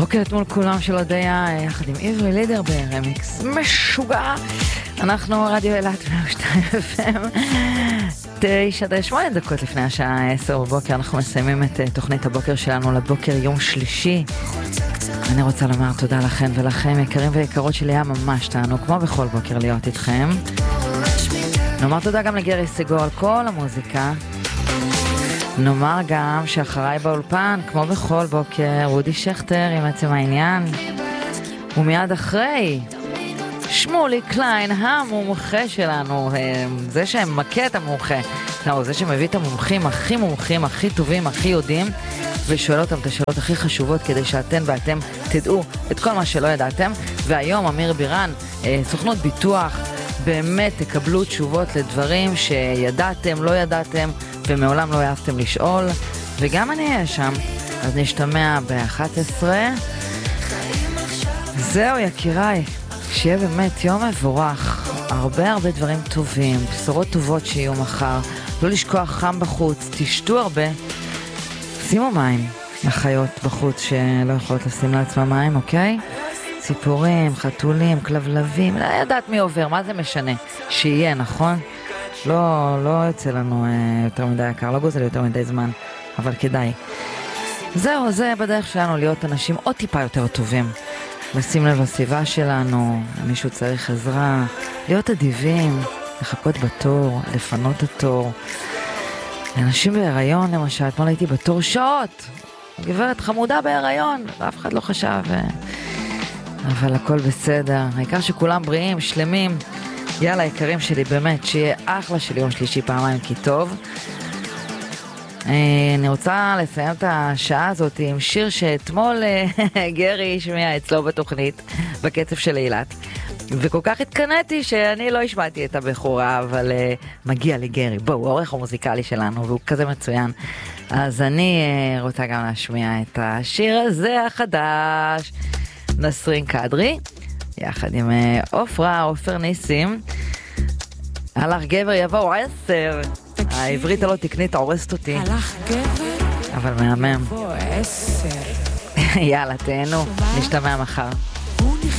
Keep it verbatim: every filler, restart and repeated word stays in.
רוקדת מול כולם של הודיה, יחד עם עברי לידר ברמיקס משוגע. אנחנו רדיו אילת מאה ושתיים אף אם, תשע עד שמונה דקות לפני השעה עשר בבוקר. אנחנו מסיימים את תוכנית הבוקר שלנו לבוקר יום שלישי. אני רוצה לומר תודה לכם ולכם, יקרים ויקרות שלי, היה ממש תענוג כמו בכל בוקר להיות איתכם. נאמר תודה גם לגרי סיגור על כל המוזיקה. נאמר גם שאחריי באולפן, כמו בכל בוקר, רודי שכטר עם עצם העניין. ומיד אחרי, שמולי קליין, המומחה שלנו, זה שמכה את המומחה, לא, זה שמביא את המומחים הכי מומחים, הכי טובים, הכי יודעים, ושואל אותם את השאלות הכי חשובות כדי שאתן ואתם תדעו את כל מה שלא ידעתם. והיום אמיר בירן, סוכנות ביטוח, באמת תקבלו תשובות לדברים שידעתם, לא ידעתם, ומעולם לא העזתם לשאול, וגם אני אהיה שם. אז נשתמע ב-אחת עשרה. זהו יקיריי, שיהיה באמת יום מבורך, הרבה הרבה דברים טובים, בשורות טובות שיהיו מחר. לא לשכוח, חם בחוץ, תשתו הרבה, שימו מים לחיות בחוץ שלא יכולות לשים לעצמם מים, אוקיי? ציפורים, חתולים, כלבלבים, לא יודעת מי עובר, מה זה משנה? שיהיה, נכון? לא, לא יוצא לנו אה, יותר מדי יקר, לא גוזל יותר מדי זמן, אבל כדאי. זהו, זה בדרך שלנו להיות אנשים עוד טיפה יותר טובים. לשים לב לסביבה שלנו, מישהו צריך עזרה, להיות אדיבים, לחכות בתור, לפנות התור. לאנשים בהיריון למשל, אתמול הייתי בתור שעות, גברת חמודה בהיריון, ואף אחד לא חשב, אבל הכל בסדר, העיקר שכולם בריאים, שלמים. יאללה יקרים שלי, באמת שיהיה אחלה של יום שלישי פעמיים כי טוב. אני רוצה לסיים את השעה הזאת עם שיר שאתמול גרי השמיע אצלו בתוכנית בקצב של אילת, וכל כך התקנאתי שאני לא השמעתי את הבחורה, אבל מגיע לי גרי, בואו, העורך המוזיקלי שלנו והוא כזה מצוין, אז אני רוצה גם להשמיע את השיר הזה החדש, נסרין קדרי יחד עם אופרה, אופר ניסים. הלך גבר יבואו עשר. העברית הלא תקנית הורסת אותי, הלך גבר אבל מהמם. יבוא עשר. יאללה תהנו, נשתמע מחר. הוא נכנס